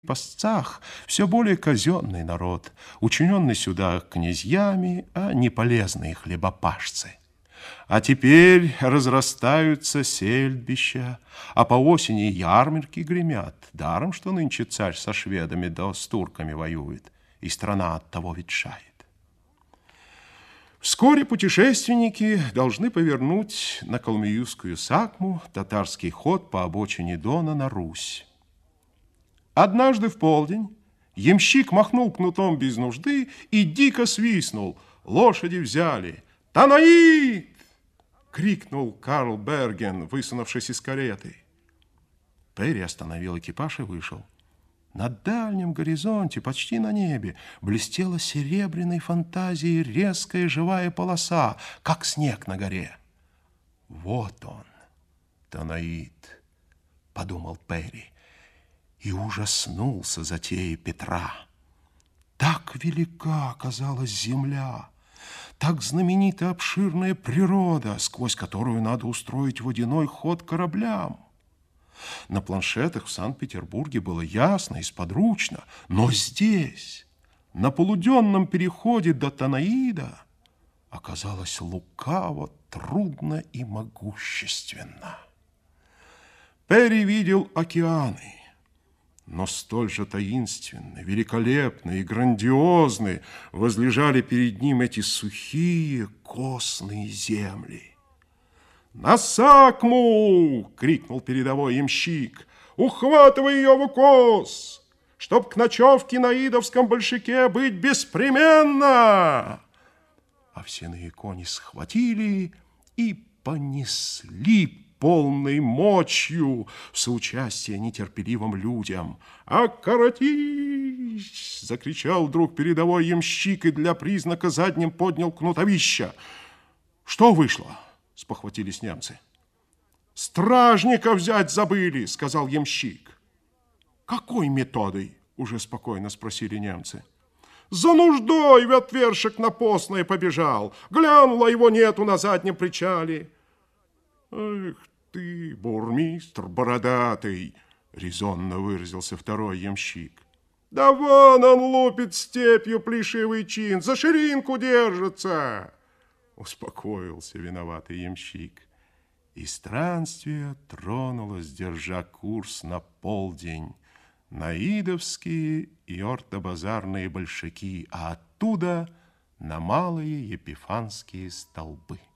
Пасцах все более казенный народ, учиненный сюда князьями, а не полезные хлебопашцы. А теперь разрастаются сельбища, а по осени ярмарки гремят, даром, что нынче царь со шведами да с турками воюет, и страна от того ветшает. Вскоре путешественники должны повернуть на Калмыюскую Сакму, татарский ход по обочине Дона на Русь. Однажды в полдень ямщик махнул кнутом без нужды и дико свистнул. Лошади взяли. «Танаид!» — крикнул Карл Берген, высунувшись из кареты. Перри остановил экипаж и вышел. На дальнем горизонте, почти на небе, блестела серебряной фантазией резкая живая полоса, как снег на горе. «Вот он, Танаид!» — подумал Перри. И ужаснулся затеей Петра. Так велика оказалась земля, так знаменита обширная природа, сквозь которую надо устроить водяной ход кораблям. На планшетах в Санкт-Петербурге было ясно и сподручно, но здесь, на полуденном переходе до Танаида, оказалось лукаво, трудно и могущественно. Перри видел океаны, но столь же таинственно, великолепно и грандиозны возлежали перед ним эти сухие костные земли. «На Сакму!» — крикнул передовой ямщик. «Ухватывай ее в укос, чтоб к ночевке на идовском большаке быть беспременно!» А все на кони схватили и понесли полной мочью в соучастие нетерпеливым людям. «Окоротись!» — закричал вдруг передовой ямщик и для признака задним поднял кнутовища. «Что вышло?» — спохватились немцы. «Стражника взять забыли!» — сказал ямщик. «Какой методой?» — уже спокойно спросили немцы. «За нуждой ветвершек на постное побежал. Глянула, его нету на заднем причале». «Эх ты, бурмистр бородатый!» — резонно выразился второй ямщик. «Да вон он лупит степью плешивый чин, за ширинку держится!» Успокоился виноватый ямщик. И странствие тронулось, держа курс на полдень, на идовские и ортобазарные большаки, а оттуда на малые епифанские столбы.